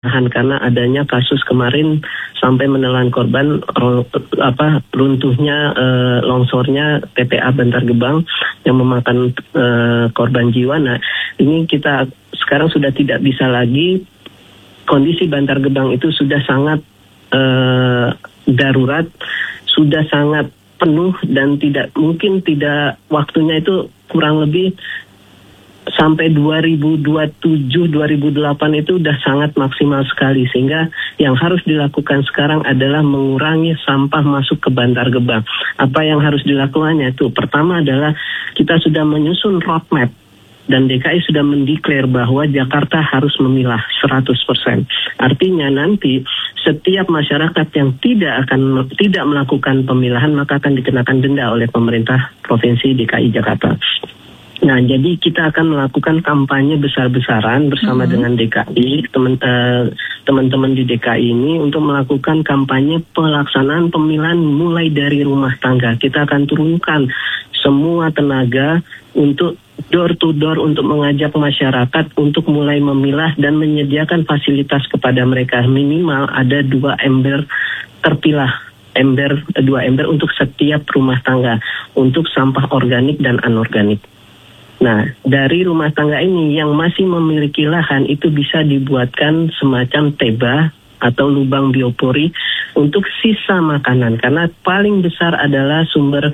karena adanya kasus kemarin sampai menelan korban runtuhnya longsornya TPA Bantar Gebang yang memakan korban jiwa. Nah, ini kita sekarang sudah tidak bisa lagi, kondisi Bantar Gebang itu sudah sangat darurat, sudah sangat penuh dan tidak waktunya itu kurang lebih sampai 2027-2028 itu udah sangat maksimal sekali, sehingga yang harus dilakukan sekarang adalah mengurangi sampah masuk ke Bantar Gebang. Apa yang harus dilakukannya itu pertama adalah kita sudah menyusun roadmap dan DKI sudah mendeklar bahwa Jakarta harus memilah 100%. Artinya nanti setiap masyarakat yang tidak melakukan pemilahan maka akan dikenakan denda oleh pemerintah Provinsi DKI Jakarta. Nah, jadi kita akan melakukan kampanye besar-besaran bersama dengan DKI, teman-teman di DKI ini untuk melakukan kampanye pelaksanaan pemilahan mulai dari rumah tangga. Kita akan turunkan semua tenaga untuk door to door untuk mengajak masyarakat untuk mulai memilah dan menyediakan fasilitas kepada mereka. Minimal ada 2 ember terpilah. 2 ember untuk setiap rumah tangga untuk sampah organik dan anorganik. Nah, dari rumah tangga ini yang masih memiliki lahan itu bisa dibuatkan semacam teba atau lubang biopori untuk sisa makanan, karena paling besar adalah sumber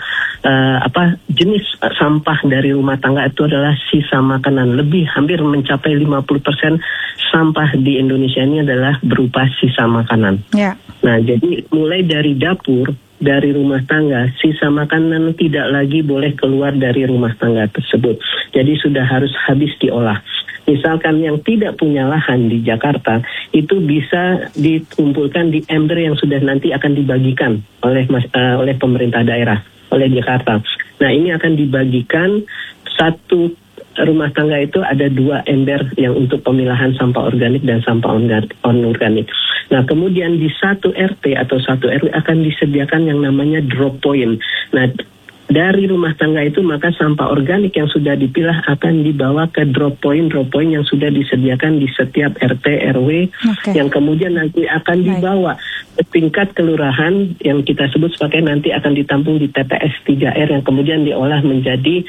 jenis sampah dari rumah tangga itu adalah sisa makanan. Hampir mencapai 50% sampah di Indonesia ini adalah berupa sisa makanan. Yeah. Nah, jadi mulai dari dapur, dari rumah tangga, sisa makanan tidak lagi boleh keluar dari rumah tangga tersebut. Jadi sudah harus habis diolah. Misalkan yang tidak punya lahan di Jakarta, itu bisa dikumpulkan di ember yang sudah nanti akan dibagikan oleh pemerintah daerah, oleh Jakarta. Nah, ini akan dibagikan, satu rumah tangga itu ada 2 ember yang untuk pemilahan sampah organik dan sampah anorganik. Nah, kemudian di satu RT atau satu RW akan disediakan yang namanya drop point. Nah, dari rumah tangga itu maka sampah organik yang sudah dipilah akan dibawa ke drop point yang sudah disediakan di setiap RT RW, yang kemudian nanti akan dibawa ke tingkat kelurahan yang kita sebut sebagai nanti akan ditampung di TPS 3R yang kemudian diolah menjadi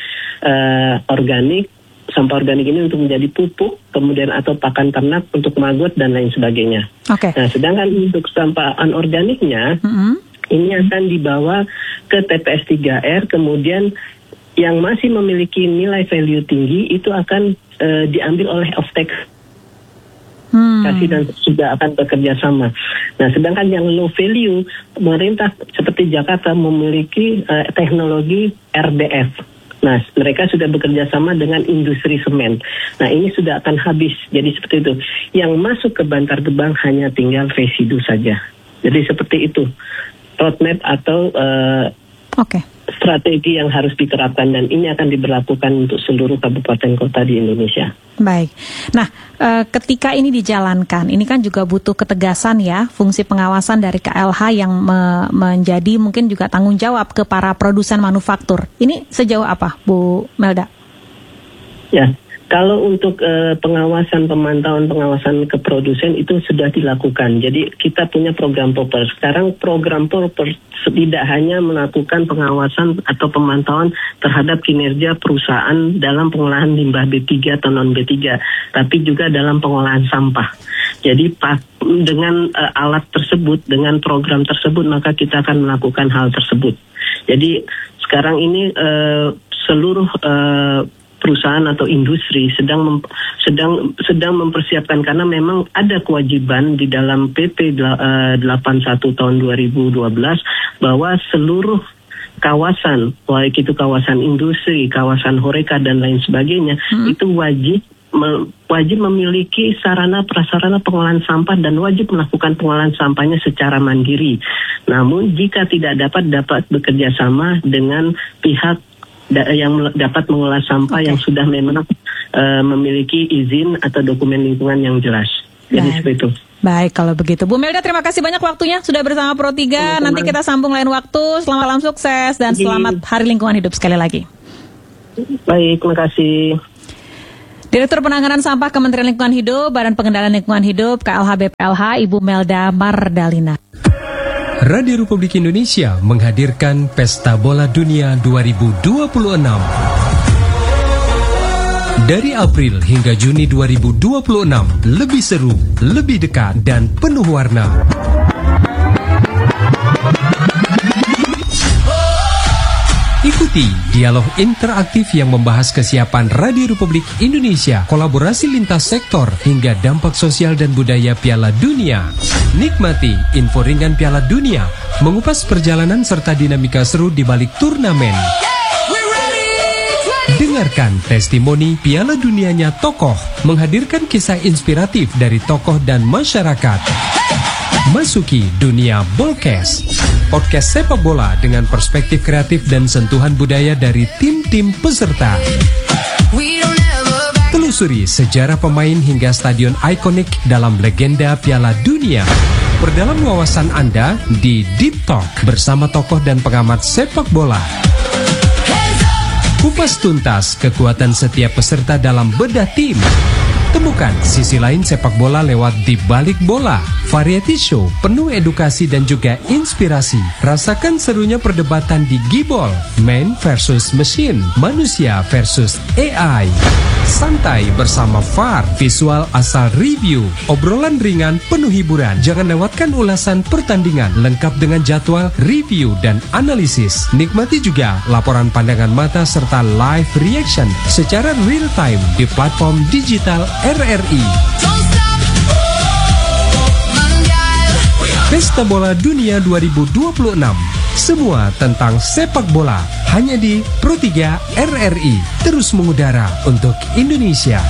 organik. Sampah organik ini untuk menjadi pupuk, kemudian atau pakan ternak untuk maggot dan lain sebagainya. Nah, sedangkan untuk sampah anorganiknya, ini akan dibawa ke TPS 3R, kemudian yang masih memiliki nilai value tinggi itu akan diambil oleh off-take. Dan sudah akan bekerja sama. Nah, sedangkan yang low value, pemerintah seperti Jakarta memiliki teknologi RDF. Nah, mereka sudah bekerja sama dengan industri semen. Nah, ini sudah akan habis. Jadi seperti itu. Yang masuk ke Bantar Gebang hanya tinggal residu saja. Jadi seperti itu. Roadmap atau strategi yang harus diterapkan, dan ini akan diberlakukan untuk seluruh kabupaten kota di Indonesia. Baik. Nah, ketika ini dijalankan, ini kan juga butuh ketegasan ya, fungsi pengawasan dari KLH yang menjadi mungkin juga tanggung jawab ke para produsen manufaktur. Ini sejauh apa, Bu Melda? Ya, kalau untuk pemantauan pengawasan ke produsen itu sudah dilakukan. Jadi kita punya program POPER. Sekarang program POPER tidak hanya melakukan pengawasan atau pemantauan terhadap kinerja perusahaan dalam pengolahan limbah B3 atau non B3, tapi juga dalam pengolahan sampah. Jadi dengan alat tersebut, dengan program tersebut, maka kita akan melakukan hal tersebut. Jadi sekarang ini seluruh perusahaan atau industri sedang mempersiapkan, karena memang ada kewajiban di dalam PP 81 tahun 2012 bahwa seluruh kawasan, baik itu kawasan industri, kawasan horeca dan lain sebagainya, itu wajib memiliki sarana prasarana pengolahan sampah dan wajib melakukan pengolahan sampahnya secara mandiri. Namun jika tidak dapat bekerja sama dengan pihak yang dapat mengolah sampah yang sudah memang memiliki izin atau dokumen lingkungan yang jelas. Jadi seperti itu. Baik, kalau begitu. Bu Melda, terima kasih banyak waktunya sudah bersama Pro3. Nanti kita sambung lain waktu. Selamat malam, sukses, dan selamat Hari Lingkungan Hidup sekali lagi. Baik, terima kasih. Direktur Penanganan Sampah Kementerian Lingkungan Hidup, Badan Pengendalian Lingkungan Hidup, KLH BPLH, Ibu Melda Mardalina. Radio Republik Indonesia menghadirkan Pesta Bola Dunia 2026. Dari April hingga Juni 2026, lebih seru, lebih dekat, dan penuh warna. Ikuti dialog interaktif yang membahas kesiapan Radio Republik Indonesia, kolaborasi lintas sektor, hingga dampak sosial dan budaya Piala Dunia. Nikmati info ringan Piala Dunia, mengupas perjalanan serta dinamika seru di balik turnamen. Dengarkan testimoni Piala Dunianya tokoh, menghadirkan kisah inspiratif dari tokoh dan masyarakat. Masuki dunia Bolkes, podcast sepak bola dengan perspektif kreatif dan sentuhan budaya dari tim-tim peserta. Telusuri sejarah pemain hingga stadion ikonik dalam legenda Piala Dunia. Perdalam wawasan Anda di Deep Talk bersama tokoh dan pengamat sepak bola. Kupas tuntas kekuatan setiap peserta dalam bedah tim. Temukan sisi lain sepak bola lewat Di Balik Bola, variety show penuh edukasi dan juga inspirasi. Rasakan serunya perdebatan di Gibol, man versus machine, manusia versus AI. Santai bersama VAR, visual asal review, obrolan ringan penuh hiburan. Jangan lewatkan ulasan pertandingan lengkap dengan jadwal, review, dan analisis. Nikmati juga laporan pandangan mata serta live reaction secara real time di platform digital RRI. Pesta Bola Dunia 2026. Semua tentang sepak bola hanya di Pro 3 RRI. Terus mengudara untuk Indonesia.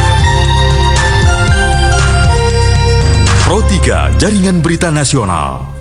Pro 3 Jaringan Berita Nasional.